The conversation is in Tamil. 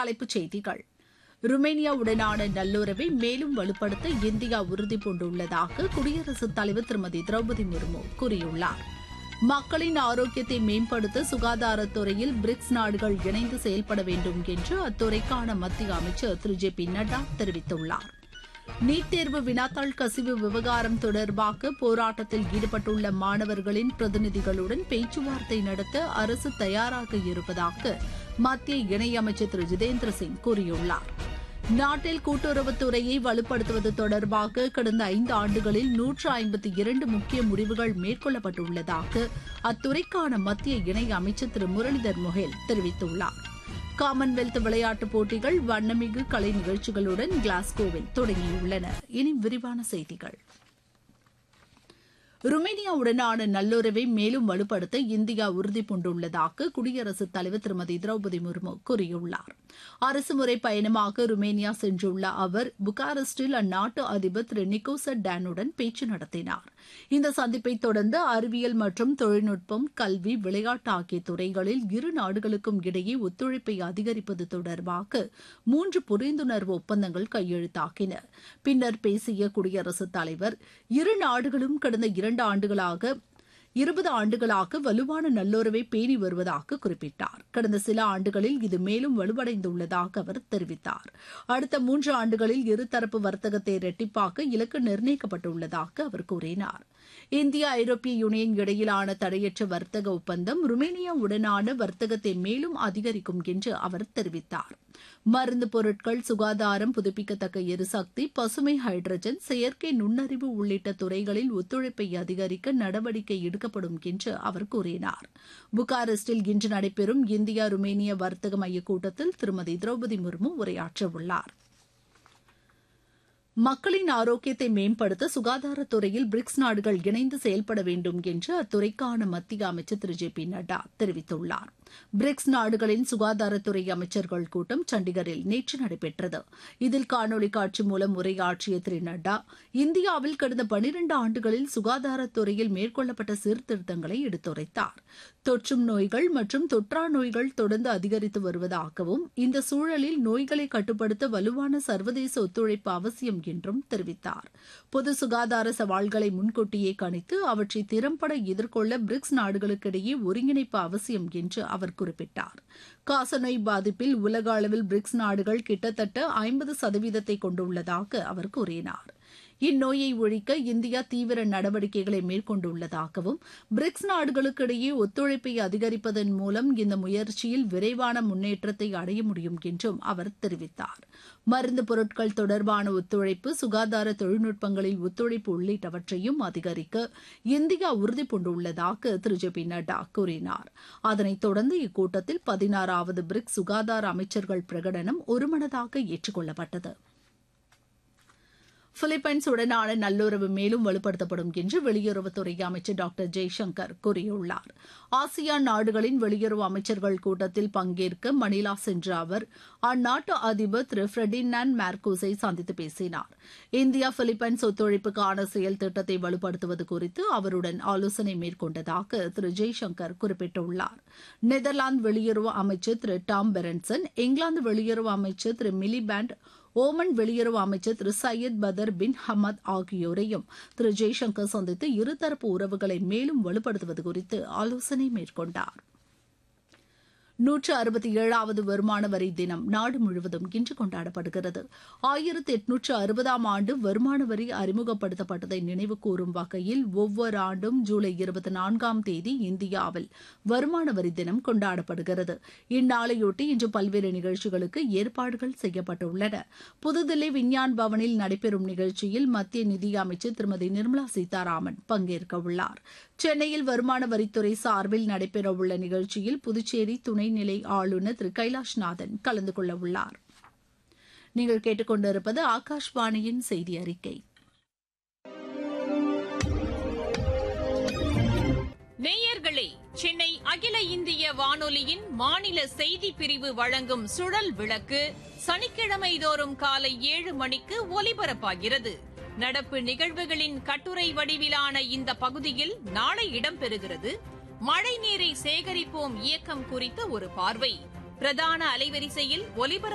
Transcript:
தலைப்புச் செய்திகள். ருமேனியாவுடனான நல்லுறவை மேலும் வலுப்படுத்த இந்தியா உறுதிபூண்டுள்ளதாக குடியரசுத் தலைவர் திருமதி திரௌபதி முர்மு கூறியுள்ளார். மக்களின் ஆரோக்கியத்தை மேம்படுத்த சுகாதாரத்துறையில் பிரிக்ஸ் நாடுகள் இணைந்து செயல்பட வேண்டும் என்று அத்துறைக்கான மத்திய அமைச்சர் திரு ஜே பி நட்டா தெரிவித்துள்ளார். நீட் தேர்வு வினாத்தாள் கசிவு விவகாரம் தொடர்பாக போராட்டத்தில் ஈடுபட்டுள்ள மாணவர்களின் பிரதிநிதிகளுடன் பேச்சுவார்த்தை நடத்த அரசு தயாராக இருப்பதாக மத்திய இணையமைச்சர் திரு ஜிதேந்திர சிங் கூறியுள்ளார். நாட்டில் கூட்டுறவுத்துறையை வலுப்படுத்துவது தொடர்பாக கடந்த 5 ஆண்டுகளில் 152 முக்கிய முடிவுகள் மேற்கொள்ளப்பட்டுள்ளதாக அத்துறைக்கான மத்திய இணை அமைச்சர் திரு முரளிதர் மொஹேல் தெரிவித்துள்ளார். காமன்வெல்த் விளையாட்டுப் போட்டிகள் வண்ணமிகு கலை நிகழ்ச்சிகளுடன் கிளாஸ்கோவில் தொடங்கியுள்ளன. இனி விரிவான செய்திகள். ருமேனியாவுடனான நல்லுறவை மேலும் வலுப்படுத்த இந்தியா உறுதிபூண்டுள்ளதாக குடியரசுத் தலைவர் திருமதி திரௌபதி முர்மு கூறியுள்ளார். அரசுமுறை பயணமாக ருமேனியா சென்றுள்ள அவர் புகாரெஸ்டில் அந்நாட்டு அதிபர் திரு நிக்கோசர் டானுடன் பேச்சு நடத்தினார். இந்த சந்திப்பை தொடர்ந்து அறிவியல் மற்றும் தொழில்நுட்பம், கல்வி, விளையாட்டு ஆகிய துறைகளில் இரு நாடுகளுக்கும் இடையே ஒத்துழைப்பை அதிகரிப்பது தொடர்பாக 3 புரிந்துணர்வு ஒப்பந்தங்கள் கையெழுத்தாகின. பின்னர் பேசிய குடியரசுத் தலைவர், இரு நாடுகளும் கடந்த 20 ஆண்டுகளாக வலுவான நல்லுறவை பேணி வருவதாக குறிப்பிட்டார். கடந்த சில ஆண்டுகளில் இது மேலும் வலுவடைந்துள்ளதாக அவர் தெரிவித்தார். அடுத்த 3 ஆண்டுகளில் இருதரப்பு வர்த்தகத்தை இரட்டிப்பாக்க இலக்கு நிர்ணயிக்கப்பட்டுள்ளதாக அவர் கூறினார். இந்தியா ஐரோப்பிய யூனியன் இடையிலான தடையற்ற வர்த்தக ஒப்பந்தம் ருமேனியாவுடனான வர்த்தகத்தை மேலும் அதிகரிக்கும் என்று அவர் தெரிவித்தார். மருந்து பொருட்கள், சுகாதாரம், புதுப்பிக்கத்தக்க எரிசக்தி, பசுமை ஹைட்ரஜன், செயற்கை நுண்ணறிவு உள்ளிட்ட துறைகளில் ஒத்துழைப்பை அதிகரிக்க நடவடிக்கை எடுக்கப்படும் என்று அவர் கூறினார். புகாரெஸ்டில் இன்று நடைபெறும் இந்தியா ருமேனியா வர்த்தக மைய கூட்டத்தில் திருமதி திரௌபதி முர்மு உரையாற்றவுள்ளார். மக்களின் ஆரோக்கியத்தை மேம்படுத்த சுகாதாரத்துறையில் பிரிக்ஸ் நாடுகள் இணைந்து செயல்பட வேண்டும் என்று அத்துறைக்கான மத்திய அமைச்சர் திரு ஜே பி நட்டா தெரிவித்துள்ளார். பிரிக்ஸ் நாடுகளின் சுகாதாரத்துறை அமைச்சர்கள் கூட்டம் சண்டிகரில் நேற்று நடைபெற்றது. இதில் காணொலி காட்சி மூலம் உரையாற்றிய திரு நட்டா, இந்தியாவில் கடந்த 12 ஆண்டுகளில் சுகாதாரத்துறையில் மேற்கொள்ளப்பட்ட சீர்திருத்தங்களை எடுத்துரைத்தார். தொற்றும் நோய்கள் மற்றும் தொற்றா நோய்கள் தொடர்ந்து அதிகரித்து வருவதாகவும், இந்த சூழலில் நோய்களை கட்டுப்படுத்த வலுவான சர்வதேச ஒத்துழைப்பு அவசியம் என்றும் தெரிவித்தார். பொது சுகாதார சவால்களை முன்கூட்டியே கணித்து அவற்றை திறம்பட எதிர்கொள்ள பிரிக்ஸ் நாடுகளுக்கிடையே ஒருங்கிணைப்பு அவசியம் என்று அவர் குறிப்பிட்டார். காசநோய் பாதிப்பில் உலக அளவில் பிரிக்ஸ் நாடுகள் கிட்டத்தட்ட 50% கொண்டுள்ளதாக அவர் கூறினார். இந்நோயை ஒழிக்க இந்தியா தீவிர நடவடிக்கைகளை மேற்கொண்டுள்ளதாகவும், பிரிக்ஸ் நாடுகளுக்கிடையே ஒத்துழைப்பை அதிகரிப்பதன் மூலம் இந்த முயற்சியில் விரைவான முன்னேற்றத்தை அடைய முடியும் என்றும் அவர் தெரிவித்தார். மருந்து பொருட்கள் தொடர்பான ஒத்துழைப்பு, சுகாதார தொழில்நுட்பங்களில் ஒத்துழைப்பு உள்ளிட்டவற்றையும் அதிகரிக்க இந்தியா உறுதிபூண்டுள்ளதாக திரு ஜே பி நட்டா கூறினார். அதனைத் தொடர்ந்து இக்கூட்டத்தில் 16வது பிரிக்ஸ் சுகாதார அமைச்சர்கள் பிரகடனம் ஒருமனதாக ஏற்றுக்கொள்ளப்பட்டது. பிலிப்பைன்ஸ் உடனான நல்லுறவு மேலும் வலுப்படுத்தப்படும் என்று வெளியுறவுத்துறை அமைச்சர் டாக்டர் ஜெய்சங்கர் கூறியுள்ளார். ஆசியான் நாடுகளின் வெளியுறவு அமைச்சர்கள் கூட்டத்தில் பங்கேற்க மணிலா சென்ற அவர் அந்நாட்டு அதிபர் திரு ஃபெர்டினாண்ட் மார்கோஸை சந்தித்து பேசினார். இந்தியா பிலிப்பைன்ஸ் ஒத்துழைப்புக்கான செயல் திட்டத்தை வலுப்படுத்துவது குறித்து அவருடன் ஆலோசனை மேற்கொண்டதாக திரு ஜெய்சங்கர் குறிப்பிட்டுள்ளார். நெதர்லாந்து வெளியுறவு அமைச்சர் திரு டாம் பெரன்சன், இங்கிலாந்து வெளியுறவு அமைச்சர் திரு மிலிபேண்ட், ஓமன் வெளியுறவு அமைச்சர் திரு சையத் பதர் பின் ஹமத் ஆகியோரையும் திரு ஜெய்சங்கர் சந்தித்து இருதரப்பு உறவுகளை மேலும் வலுப்படுத்துவது குறித்து ஆலோசனை மேற்கொண்டார். 167வது வருமான வரி தினம் நாடு முழுவதும் இன்று கொண்டாடப்படுகிறது. 1860ஆம் ஆண்டு வருமான வரி அறிமுகப்படுத்தப்பட்டதை நினைவு கூறும் வகையில் ஒவ்வொரு ஆண்டும் ஜூலை 24ஆம் தேதி இந்தியாவில் வருமான வரி தினம் கொண்டாடப்படுகிறது. இந்நாளையொட்டி இன்று பல்வேறு நிகழ்ச்சிகளுக்கு ஏற்பாடுகள் செய்யப்பட்டுள்ளன. புதுதில்லி விஞ்ஞான் பவனில் நடைபெறும் நிகழ்ச்சியில் மத்திய நிதியமைச்சர் திருமதி நிர்மலா சீதாராமன் பங்கேற்க உள்ளார். சென்னையில் வருமான வரித்துறை சார்பில் நடைபெறவுள்ள நிகழ்ச்சியில் புதுச்சேரி துணைநிலை ஆளுநர் திரு கைலாஷ்நாதன் கலந்து கொள்ள உள்ளார். நீங்கள் கேட்டுக்கொண்டிருப்பது ஆகாஷ்வாணியின் செய்தி அறிக்கை. நேயர்களே, சென்னை அகில இந்திய வானொலியின் மாநில செய்தி பிரிவு வழங்கும் சுழல் விளக்கு சனிக்கிழமை தோறும் காலை 7 மணிக்கு ஒலிபரப்பாகிறது. நடப்பு நிகழ்வுகளின் கட்டுரை வடிவிலான இந்த பகுதியில் நாளை இடம்பெறுகிறது. மழைநீரை சேகரிப்போம் இயக்கம் குறித்த ஒரு பார்வை. பிரதான அலைவரிசையில் ஒலிபரப்பு